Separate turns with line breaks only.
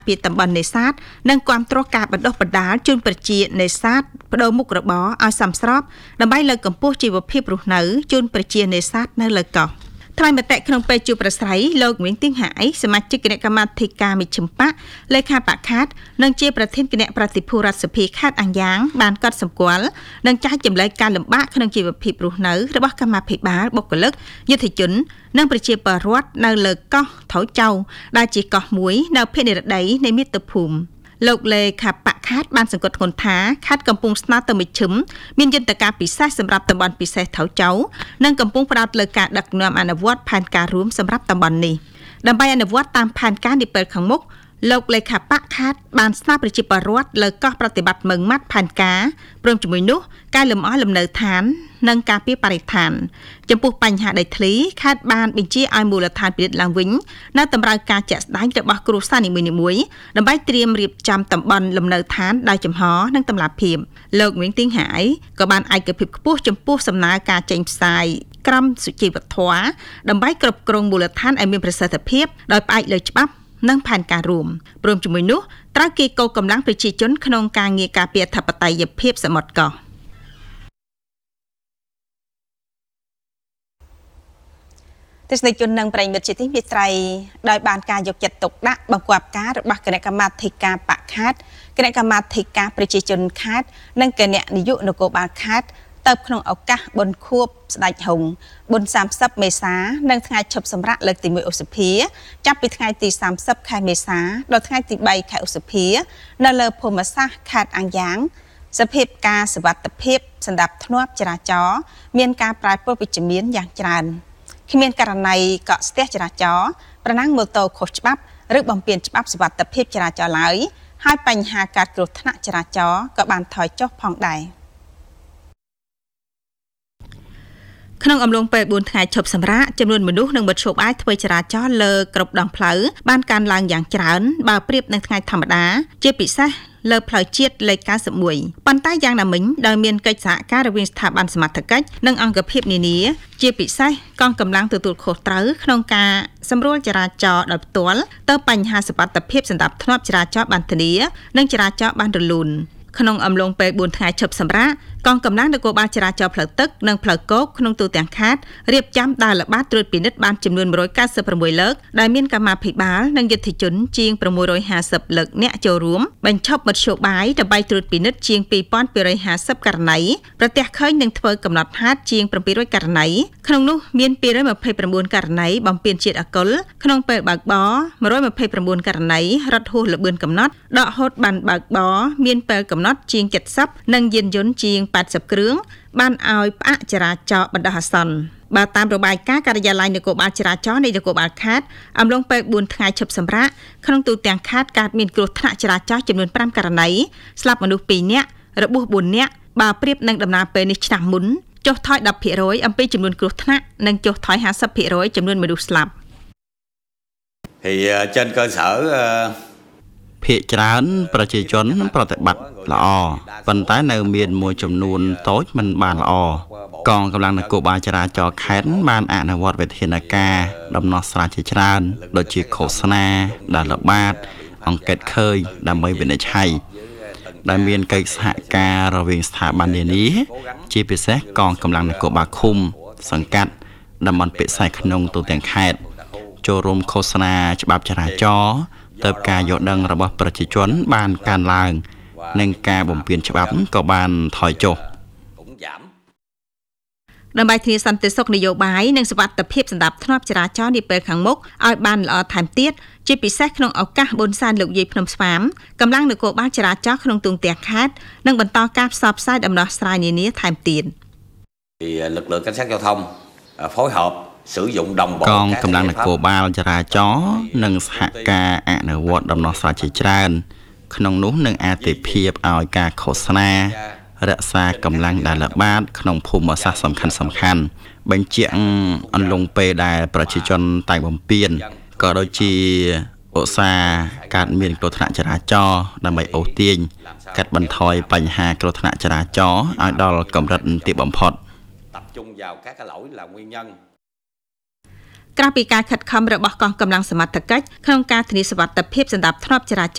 ពីតំបន់នេសាទនិងគាំទ្រការបណ្ដុះបណ្ដាលជូនប្រជានេសាទបដូរមុខរបរឲ្យសមស្របដើម្បីលើកកម្ពស់ជីវភាពរស់នៅជូនប្រជានេសាទនៅលើកោះថ្លែងមតិក្នុងពេលជួបប្រស្រ័យលោកវៀងទៀងហាយសមាជិកគណៈកម្មាធិការមជ្ឈិមបកលេខាបកខាតនិងជាប្រធានគណៈប្រតិភូរដ្ឋសភាខេត្តអង្យ៉ាងបានកត់សម្គាល់និងចែកចម្លែកការលំបាកក្នុងជីវភាពរស់នៅរបស់កម្មាភិបាលបុគ្គលិកយុទ្ធជននិងប្រជាពលរដ្ឋនៅលើកោះថៅចៅដែលជាកោះមួយនៅភាគនិរតីនៃមាតុភូមិលោកលេខាបកខាតបានសង្កត់ធ្ងន់ថាខេត្តកំពង់ស្នាទៅមជ្ឈិមមានយន្តការពិសេសសម្រាប់តំបន់ពិសេសថៅចៅនិងកំពុងផ្ដោតលើការដឹកនាំអនុវត្តផែនការរួមសម្រាប់តំបន់នេះដើម្បីអនុវត្តតាមផែនការនាពេលខាងមុខលោកលេខាបកខាតបានស្នើប្រជាពលរដ្ឋលើកោះប្រតិបត្តិម៉ឺងម៉ាត់ផែនការព្រមជាមួយនោះការលំអលំនៅឋាននិងការពារបរិស្ថានចំពោះបញ្ហាដីធ្លីខេត្តបានបញ្ជាឲ្យមូលដ្ឋានពិនិត្យឡើងវិញនៅតម្រូវការជាក់ស្ដែងរបស់គ្រួសារនីមួយៗដើម្បីត្រៀមរៀបចំតំបន់លំនៅឋានដោយចំហនិងតម្លាភាពលោកវៀងទៀងហាយក៏បានឯកភាពខ្ពស់ចំពោះសំណើការចេញផ្សាយក្រមសុជីវធម៌ដើម្បីគ្រប់គ្រងមូលដ្ឋានឲ្យមានប្រសិទ្ធភាពដោយផ្អែកលើច្បាប់និងផែនការរួមព្រមជាមួយនោះត្រូវគីកោកម្លាំងប្រជាជនក្នុងការងារការពារអធិបតេយ្យភាពសមុទ្រកោះទស្សនិកជននិងប្រិយមិត្តជាទីមេត្រីដោយបានការយកចិត្តទុកដាក់បង្គាប់ការរបស់គណៈកម្មាធិការបកខាតគណៈកម្មាធិការប្រជាជនខេត្តនិងគណៈនាយកនគរបាលខេត្តទៅក្នុងឱកាសបុណ្យខួបស្ដេចហុងបុណ្យ30មេសានិងថ្ងៃឈប់សម្រាកលើកទី1ឧសភាចាប់ពីថ្ងៃទី30ខែមេសាដល់ថ្ងៃទី3ខែឧសភានៅលើភូមិសាស្ត្រខេត្តអង្យ៉ាងសភាពការសុវត្ថិភាពសម្រាប់ធ្នាប់ចរាចរណ៍មានការប្រែប្រួលវិជ្ជមានយ៉ាងច្រើនគ្មានករណីកកស្ទះចរាចរណ៍ប្រណាំងម៉ូតូខុសច្បាប់ឬបំពានច្បាប់សុវត្ថិភាពចរាចរណ៍ឡើយហើយបញ្ហាការគ្រោះថ្នាក់ចរាចរណ៍ក៏បានថយចុះផងដែរក្នុងអំឡុងពេល4ថ្ងៃឈប់សម្រាកចំនួនមនុស្សនិងមធ្យោបាយធ្វើចរាចរណ៍លើគ្រប់ដងផ្លូវបានកើនឡើងយ៉ាងច្រើនបើប្រៀបនឹងថ្ងៃធម្មតាជាពិសេសលើផ្លូវជាតិលេខ91ប៉ុន្តែយ៉ាងណាមិញដោយមានកិច្ចសហការរវាងស្ថាប័នសមត្ថកិច្ចនិងអង្គភាពនានាជាពិសេសកងកម្លាំងទទួលខុសត្រូវក្នុងការសម្រួលចរាចរណ៍ដោយផ្ទាល់ទៅបញ្ហាសុវត្ថិភាពសម្រាប់ធ្នាប់ចរាចរណ៍បានធានានិងចរាចរណ៍បានរលូនក្នុងអំឡុងពេល4ថ្ងៃឈប់សម្រាកកងកម្លាំងនគរបាលចរាចរណ៍ផ្លូវទឹកនិងផ្លូវគោកក្នុងទូទាំងខេត្តរៀបចំដើរល្បាតត្រួតពិនិត្យបានចំនួន196លើកដែលមានកម្មាភិបាលនិងយុទ្ធជនជាង650លើកអ្នកចូលរួមបញ្ឈប់មធ្យោបាយដើម្បីត្រួតពិនិត្យជាង2250ករណីប្រទះឃើញនិងធ្វើកំណត់ហេតុជាង700ករណីក្នុងនោះមាន229ករណីបំពានជាតិអាល់កុលក្នុងពេលបើកបរ129ករណីរត់ហួសល្បឿនកំណត់ដកហូតបានបើកបរមានពេលកំណត់ជាង70និងយានយន្តជាង80គ្រឿងបានឲ្យផ្អាកចរាចរណ៍បណ្ដោះអាសន្នបើតាមរបាយការណ៍ការិយាល័យនគរបាលចរាចរណ៍នៃនគរបាលខេត្តអំឡុងពេល4ថ្ងៃឈប់សម្រាកក្នុងទូទាំងខេត្តកើតមានគ្រោះថ្នាក់ចរាចរណ៍ចំនួន5ករណីស្លាប់មនុស្ស2នាក់របួស4នាក់បើប្រៀបនឹងដំណើរពេលនេះឆ្នាំមុនចុះថយ 10% អំពីចំនួនគ្រោះថ្នាក់និងចុះថយ 50% ចំនួនមនុស្សស្លាប់
Thì trên cơ sở
ភាគច្រើនប្រជាជនប្រតិបត្តិល្អប៉ុន្តែនៅមានមួយចំនួនតូចមិនបានល្អកងកម្លាំងនគរបាលចរាចរណ៍ខេត្តបានអនុវត្តវិធានការដំណោះស្រាយជាច្រើនដូចជាឃោសនាដែលល្បាតអង្កេតឃើញដើម្បីវិនិច្ឆ័យដែលមានកិច្ចសហការរវាងស្ថាប័ននានាជាពិសេសកងកម្លាំងនគរបាលឃុំសង្កាត់តំបន់ពិសេសក្នុងទូទាំងខេត្តចូលរួមឃោសនាច្បាប់ចរាចរណ៍ទៅការយល់ដឹងរបស់ប្រជាជនបានកើនឡើងនិងការបំពានច្បាប់ក៏បានថយចុះ
ដើម្បីធានាសន្តិសុខនយោបាយនិងសុវត្ថិភាពសម្រាប់ធ្នាប់ចរាចរណ៍នាពេលខាងមុខឲ្យបានល្អថែមទៀតជាពិសេសក្នុងឱកាសបុណ្យសែនលោកយាយភ្នំស្វាមកម្លាំងនគរបាលចរាចរណ៍ក្នុងទូទាំងខេត្តនឹងបន្តការផ្សព្វផ្សាយដំណោះស្រាយនានាថែមទៀត
lực lượng cảnh sát giao thông phối hợp sử dụng đồng bộ
កងកម្លាំងនគរបាលចរាចរណ៍និងសហការអនុវត្តដំណោះស្រាយជាច្រើនក្នុងនោះនឹងអាទិភាពឲ្យការឃោសនារក្សាកម្លាំងដែលល្បាតក្នុងភូមិសាស្ត្រសំខាន់ៗបញ្ជាក់អំឡុងពេលដែលប្រជាជនតែងបំពេញក៏ដូចជាឧស្សាហ៍កើតមានគ្រោះថ្នាក់ចរាចរណ៍ដើម្បីអូសទាញកាត់បន្ថយបញ្ហាគ្រោះថ្នាក់ចរាចរណ៍ឲ្យដល់កម្រិតទាបបំផុត
tập trung vào các cái lỗi là nguyên nhân
ក្រៅពីការខិតខំរបស់កងកម្លាំងសមត្ថកិច្ចក្នុងការធានាសុវត្ថិភាពសម្រាប់ធ្នាប់ចរាច